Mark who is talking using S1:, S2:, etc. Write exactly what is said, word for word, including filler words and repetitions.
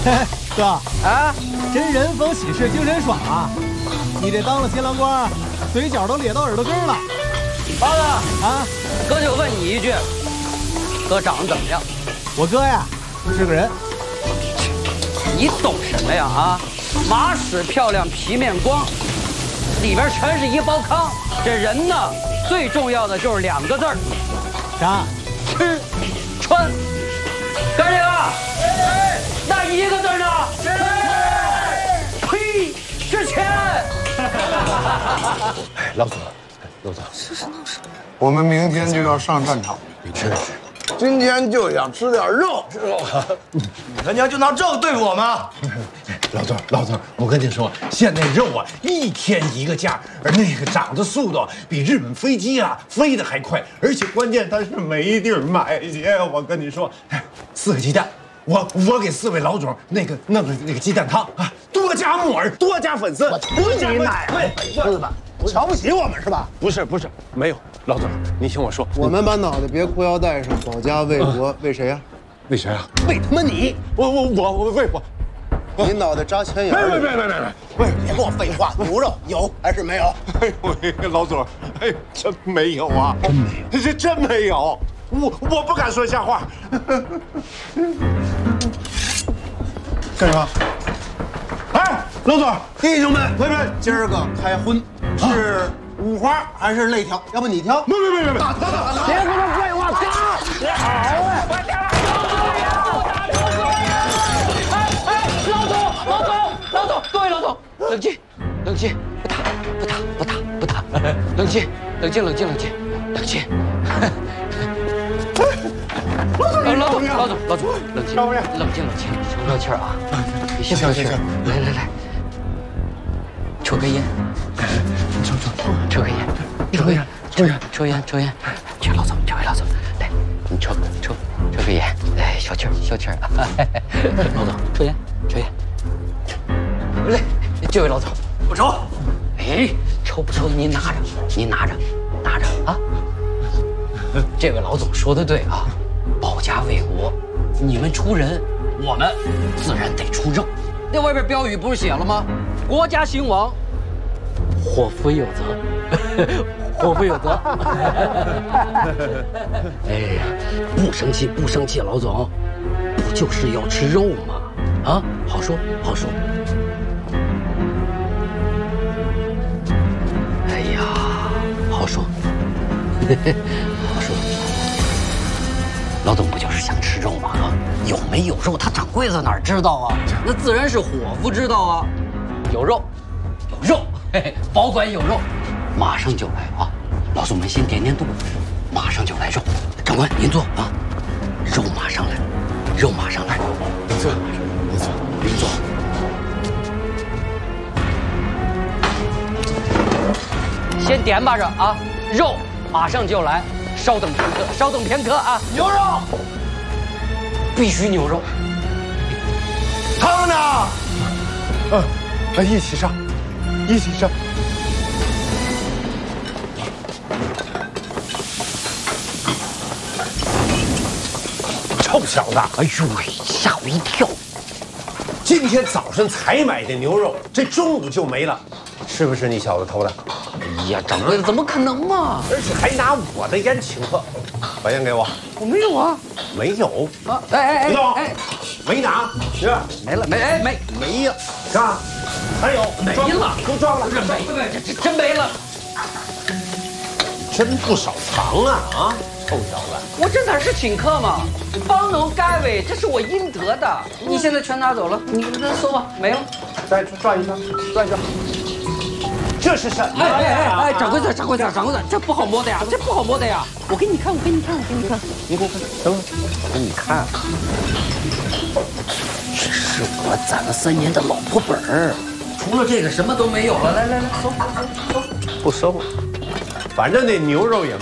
S1: 哥
S2: 啊，
S1: 真人逢喜事精神爽啊！你这当了新郎官，嘴角都咧到耳朵根了。
S2: 包子
S1: 啊，
S2: 哥就问你一句，哥长得怎么样？
S1: 我哥呀，是个人。
S2: 你懂什么呀啊？马屎漂亮皮面光，里边全是一包糠。这人呢，最重要的就是两个字儿，
S1: 啥？
S2: 吃穿。哥这个，那一个字呢？呸！值钱。
S3: 哎，老总，老总，
S4: 这是闹什么？
S5: 我们明天就要上战场，
S3: 是是，
S5: 今天就想吃点肉。
S3: 肉，
S6: 你他娘就拿这个对付我吗？
S3: 老总，老总，我跟你说，现在肉啊，一天一个价，而那个涨的速度比日本飞机啊飞得还快，而且关键它是没地儿买去。我跟你说，哎，四个鸡蛋，我我给四位老总那个弄个那个鸡蛋汤啊，多加木耳，多加粉丝，多加
S5: 奶粉丝吧。瞧不起我们是吧？
S3: 不是不是，没有，老总，你听我说，
S5: 我们把脑袋别裤腰带上，保家卫国，为谁呀？
S3: 为谁啊？
S5: 为他妈你！
S3: 我我我我为我。
S5: 你脑袋扎钱眼
S3: 别别别别别别！
S5: 别跟我废话，牛肉有还是没有？
S3: 哎呦，老总，哎，真没有啊，真没有，这真没有，我我不敢说瞎话。
S5: 干什么？
S3: 哎，老总，
S5: 弟兄们，别别，今儿个开荤，是五花还是肋条？要不你挑？
S3: 别别别别别！
S5: 打打打打！别跟我废话，打！好哎！
S2: 快点！老总，老总，老总，各位老总，冷静，冷静，不打，不打，不打，不打，冷静，冷静，冷静，冷静，冷静。老总，老总，老总，冷静，冷静，冷静，消消气儿啊！你先消气儿，来来来，抽根烟，抽抽抽根烟，抽根烟，抽烟，抽烟，抽烟。这位老总，这位老总，来，你抽抽抽根烟，哎，消气儿，消气儿啊！老总，抽烟，抽烟。来，这位老总，
S6: 不抽。
S2: 哎，抽不抽您拿着，您拿着，拿着啊！这位老总说的对啊，保家卫国，你们出人，我们自然得出肉。那外边标语不是写了吗？国家兴亡，祸福有责，祸福有责。哎呀，不生气，不生气，老总，不就是要吃肉吗？啊，好说好说。哎呀，好说，好说。老总不就是想吃肉吗？啊，有没有肉，他掌柜的哪知道啊？那自然是伙夫知道啊。有肉，有肉，嘿嘿，保管有肉，马上就来啊！老总们先垫垫肚子，马上就来肉。长官您坐啊，肉马上来，肉马上来。
S3: 您坐，您坐，您坐。
S2: 先点吧着啊，肉马上就来，稍等片刻，稍等片刻啊。
S6: 牛肉，
S2: 必须牛肉。
S6: 汤呢？
S3: 嗯，来一起上，一起上。臭小子！
S2: 哎呦喂，吓我一跳！
S3: 今天早上才买的牛肉，这中午就没了，是不是你小子偷的？
S2: 哎呀，掌柜的，怎么可能嘛？
S3: 而且还拿我的烟请客，把烟给我。
S2: 我没有啊。
S3: 没有
S2: 啊！哎哎
S3: 李总
S2: 哎哎，
S3: 没拿，是
S2: 没了，没哎没
S3: 没呀？看，还有
S2: 没了，
S3: 都装了，
S2: 这没了，这这真没了。
S3: 真不少藏啊啊！臭小子，
S2: 我这哪是请客嘛？帮农该为，这是我应得的。你现在全拿走了，你再搜吧，没了。
S3: 再转一圈，转一圈。这是什么
S2: 哎哎哎
S3: 呀？
S2: 哎，掌柜的，掌柜的，掌柜的，这不好摸的呀，这不好摸的呀。我给你看，我给你看，我给你看，
S3: 你给我看，等会儿，我给你看。
S2: 这是我攒了三年的老婆本儿，除了这个什么都没有了。来来来，搜搜搜，
S3: 不收，反正那牛肉也。